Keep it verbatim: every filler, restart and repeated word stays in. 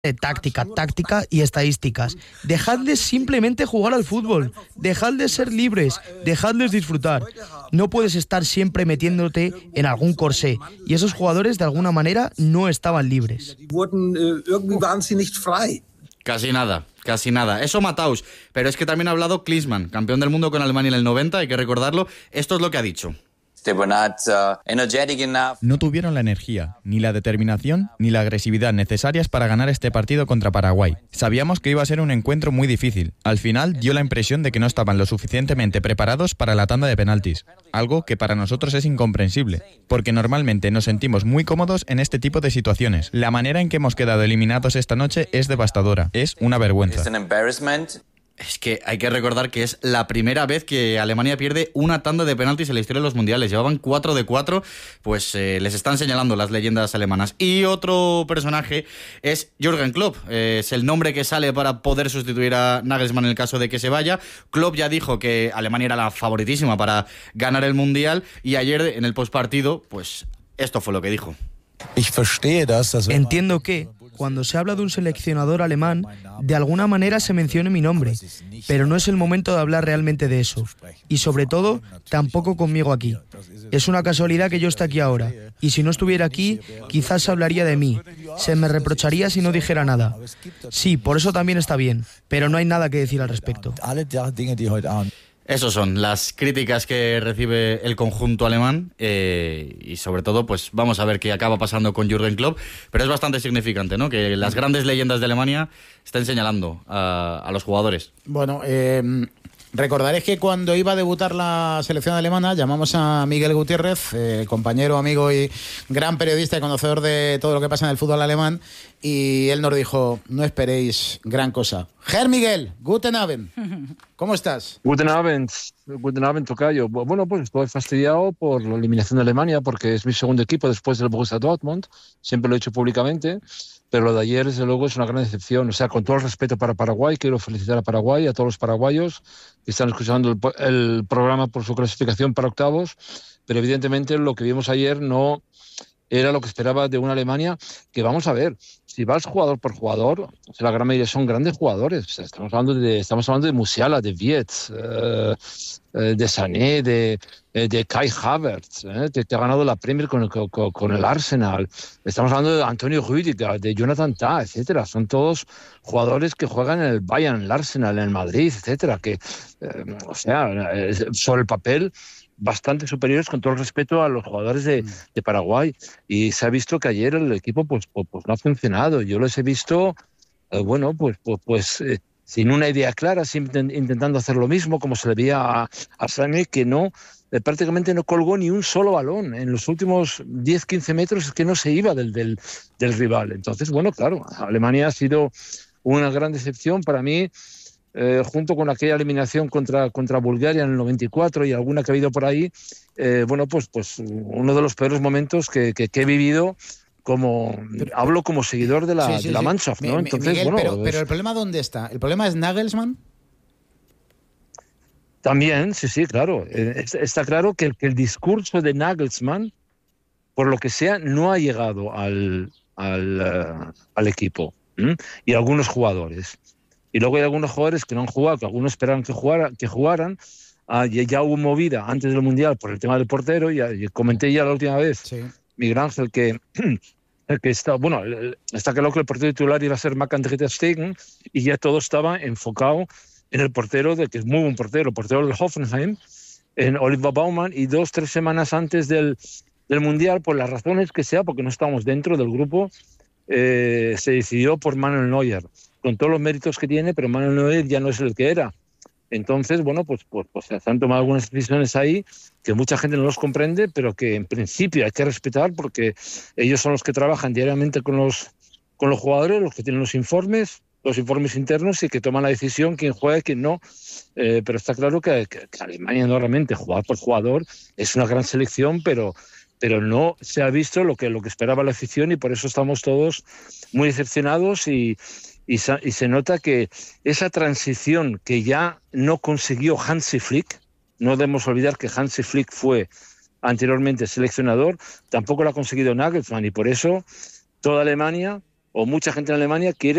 de táctica, táctica y estadísticas. Dejadles simplemente jugar al fútbol, dejadles ser libres, dejadles disfrutar. No puedes estar siempre metiéndote en algún corsé, y esos jugadores de alguna manera no estaban libres. Casi nada, casi nada. Eso Mataus, pero es que también ha hablado Klinsmann, campeón del mundo con Alemania en el noventa, hay que recordarlo. Esto es lo que ha dicho. No tuvieron la energía, ni la determinación, ni la agresividad necesarias para ganar este partido contra Paraguay. Sabíamos que iba a ser un encuentro muy difícil. Al final dio la impresión de que no estaban lo suficientemente preparados para la tanda de penaltis, algo que para nosotros es incomprensible, porque normalmente nos sentimos muy cómodos en este tipo de situaciones. La manera en que hemos quedado eliminados esta noche es devastadora, es una vergüenza. Es que hay que recordar que es la primera vez que Alemania pierde una tanda de penaltis en la historia de los mundiales. Llevaban cuatro de cuatro, pues eh, les están señalando las leyendas alemanas. Y otro personaje es Jürgen Klopp. Eh, es el nombre que sale para poder sustituir a Nagelsmann en el caso de que se vaya. Klopp ya dijo que Alemania era la favoritísima para ganar el mundial, y ayer en el postpartido, pues esto fue lo que dijo. Entiendo que cuando se habla de un seleccionador alemán, de alguna manera se mencione mi nombre, pero no es el momento de hablar realmente de eso. Y sobre todo, tampoco conmigo aquí. Es una casualidad que yo esté aquí ahora, y si no estuviera aquí, quizás se hablaría de mí. Se me reprocharía si no dijera nada. Sí, por eso también está bien, pero no hay nada que decir al respecto. Esas son las críticas que recibe el conjunto alemán, eh, y sobre todo, pues vamos a ver qué acaba pasando con Jürgen Klopp, pero es bastante significante, ¿no?, que las grandes leyendas de Alemania estén señalando a, a los jugadores. Bueno, eh, recordaréis que cuando iba a debutar la selección alemana llamamos a Miguel Gutiérrez, eh, compañero, amigo y gran periodista y conocedor de todo lo que pasa en el fútbol alemán, y él nos dijo: no esperéis gran cosa. Herr Miguel, guten Abend. ¿Cómo estás? Guten Abend, guten Abend, tocayo. Bueno, pues estoy fastidiado por la eliminación de Alemania, porque es mi segundo equipo después del Borussia Dortmund. Siempre lo he hecho públicamente, pero lo de ayer, desde luego, es una gran decepción. O sea, con todo el respeto para Paraguay, quiero felicitar a Paraguay, a todos los paraguayos que están escuchando el, el programa por su clasificación para octavos, pero evidentemente lo que vimos ayer no era lo que esperaba de una Alemania que, vamos a ver, si vas jugador por jugador, o sea, la gran mayoría son grandes jugadores. O sea, estamos hablando de estamos hablando de Musiala, de Wirtz, eh, de Sané, de, de Kai Havertz, eh, que te ha ganado la Premier con, con, con el Arsenal. Estamos hablando de Antonio Rüdiger, de Jonathan Tah, etcétera. Son todos jugadores que juegan en el Bayern, en el Arsenal, en el Madrid, etcétera. Que, eh, o sea, sobre el papel, bastante superiores, con todo el respeto, a los jugadores de, de Paraguay, y se ha visto que ayer el equipo pues, pues, pues no ha funcionado. Yo los he visto, eh, bueno, pues, pues, pues eh, sin una idea clara, siempre intentando hacer lo mismo, como se le veía a, a Sané, que no, eh, prácticamente no colgó ni un solo balón. En los últimos diez quince metros es que no se iba del, del, del rival. Entonces, bueno, claro, Alemania ha sido una gran decepción para mí. Eh, junto con aquella eliminación contra, contra Bulgaria en el noventa y cuatro y alguna que ha habido por ahí, eh, bueno, pues, pues uno de los peores momentos que, que, que he vivido como, pero, hablo como seguidor de la, sí, sí, de la Mannschaft, ¿no? Entonces, Miguel, bueno, pero, pero el problema ¿dónde está? ¿El problema es Nagelsmann? También, sí, sí, claro. Eh, está claro que el, que el discurso de Nagelsmann, por lo que sea, no ha llegado al, al, uh, al equipo, ¿m? Y a algunos jugadores. Y luego hay algunos jugadores que no han jugado, que algunos esperaban que, jugara, que jugaran. Ah, ya, ya hubo movida antes del Mundial por el tema del portero. Ya, ya comenté ya la última vez, sí. Miguel Ángel, que, que está, bueno, está claro que el portero titular iba a ser Marc-André ter Stegen, y ya todo estaba enfocado en el portero, de que es muy buen portero, el portero del Hoffenheim, en Oliver Baumann, y dos, tres semanas antes del, del Mundial, por las razones que sea, porque no estábamos dentro del grupo, eh, se decidió por Manuel Neuer, con todos los méritos que tiene, pero Manuel Neuer ya no es el que era. Entonces, bueno, pues, pues, pues se han tomado algunas decisiones ahí que mucha gente no los comprende, pero que en principio hay que respetar, porque ellos son los que trabajan diariamente con los, con los jugadores, los que tienen los informes, los informes internos, y que toman la decisión quién juega y quién no. Eh, pero está claro que, que, que Alemania, no, realmente, jugador por jugador, es una gran selección, pero... pero no se ha visto lo que, lo que esperaba la afición, y por eso estamos todos muy decepcionados, y, y, y se nota que esa transición que ya no consiguió Hansi Flick, no debemos olvidar que Hansi Flick fue anteriormente seleccionador, tampoco lo ha conseguido Nagelsmann, y por eso toda Alemania o mucha gente en Alemania quiere